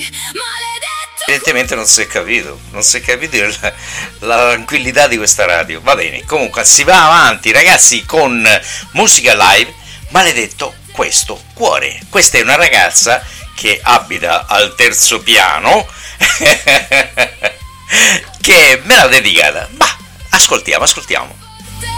Evidentemente non si è capito la tranquillità di questa radio. Va bene, comunque si va avanti ragazzi con musica live. Maledetto questo cuore. Questa è una ragazza che abita al terzo piano che me l'ha dedicata. Ma ascoltiamo.